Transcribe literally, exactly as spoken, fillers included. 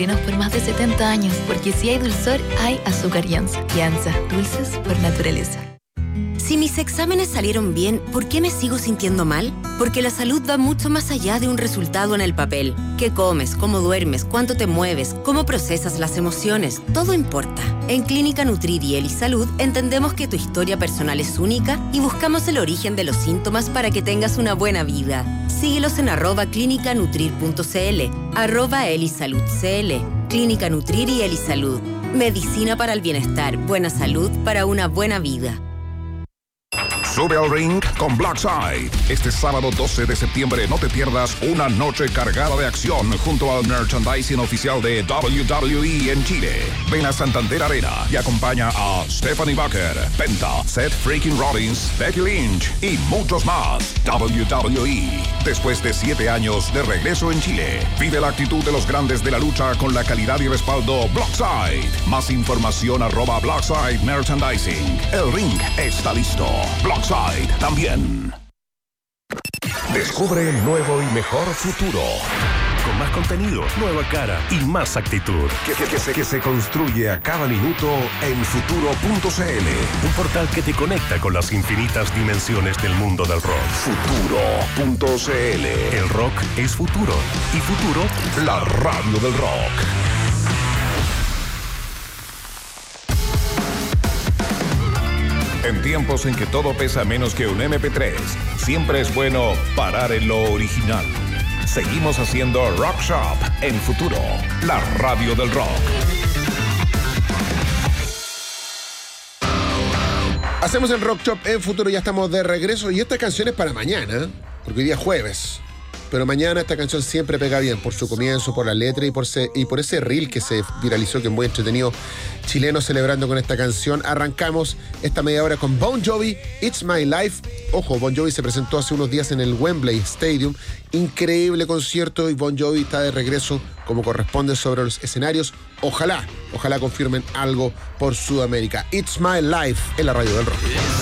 por más de setenta años, porque si hay dulzor, hay azúcar Yanza. Yanza, dulces por naturaleza. Si mis exámenes salieron bien, ¿por qué me sigo sintiendo mal? Porque la salud va mucho más allá de un resultado en el papel. ¿Qué comes? ¿Cómo duermes? ¿Cuánto te mueves? ¿Cómo procesas las emociones? Todo importa. En Clínica Nutrir y Elisalud entendemos que tu historia personal es única y buscamos el origen de los síntomas para que tengas una buena vida. Síguelos en arroba clínica nutrir punto cl, arroba Elisalud cl. Clínica Nutrir y Elisalud. Medicina para el bienestar, buena salud para una buena vida. Sube al ring con Blackside. Este sábado doce de septiembre no te pierdas una noche cargada de acción junto al merchandising oficial de W W E en Chile. Ven a Santander Arena y acompaña a Stephanie Bucker, Penta, Seth Freaking Rollins, Becky Lynch y muchos más. W W E. Después de siete años de regreso en Chile, vive la actitud de los grandes de la lucha con la calidad y respaldo Blackside. Más información arroba Blackside Merchandising. El ring está listo. Blackside también. Descubre el nuevo y mejor futuro. Con más contenido, nueva cara y más actitud. Que, que, que, se, que se construye a cada minuto en futuro punto cl. Un portal que te conecta con las infinitas dimensiones del mundo del rock. futuro punto cl. El rock es futuro. Y futuro, la radio del rock. En tiempos en que todo pesa menos que un eme pe tres, siempre es bueno parar en lo original. Seguimos haciendo Rock Shop en Futuro, la radio del rock. Hacemos el Rock Shop en Futuro, ya estamos de regreso y esta canción es para mañana, porque hoy día es jueves. Pero mañana esta canción siempre pega bien por su comienzo, por la letra y por, ese, y por ese reel que se viralizó, que es muy entretenido, chileno celebrando con esta canción. Arrancamos esta media hora con Bon Jovi, It's My Life. Ojo, Bon Jovi se presentó hace unos días en el Wembley Stadium. Increíble concierto y Bon Jovi está de regreso como corresponde sobre los escenarios. Ojalá, ojalá confirmen algo por Sudamérica. It's My Life en la radio del rock.